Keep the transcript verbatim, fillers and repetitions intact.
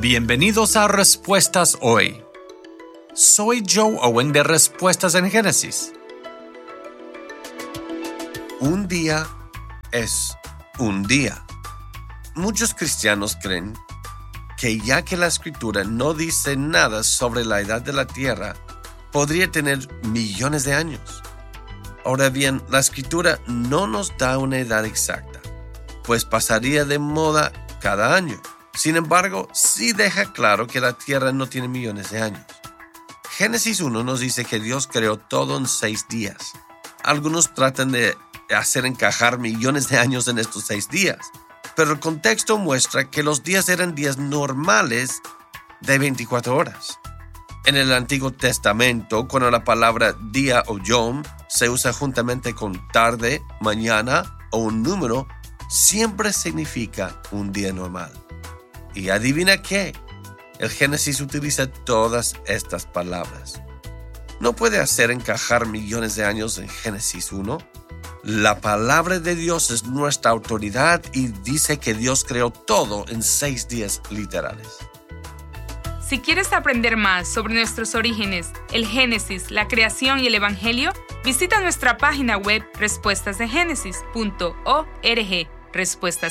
Bienvenidos a Respuestas Hoy. Soy Joe Owen de Respuestas en Génesis. Un día es un día. Muchos cristianos creen que ya que la Escritura no dice nada sobre la edad de la Tierra, podría tener millones de años. Ahora bien, la Escritura no nos da una edad exacta, pues pasaría de moda cada año. Sin embargo, sí deja claro que la Tierra no tiene millones de años. Génesis uno nos dice que Dios creó todo en seis días. Algunos tratan de hacer encajar millones de años en estos seis días, pero el contexto muestra que los días eran días normales de veinticuatro horas. En el Antiguo Testamento, cuando la palabra día o yom se usa juntamente con tarde, mañana o un número, siempre significa un día normal. Y adivina qué, el Génesis utiliza todas estas palabras. ¿No puede hacer encajar millones de años en Génesis uno? La palabra de Dios es nuestra autoridad y dice que Dios creó todo en seis días literales. Si quieres aprender más sobre nuestros orígenes, el Génesis, la creación y el Evangelio, visita nuestra página web respuestas de génesis punto org. Respuestas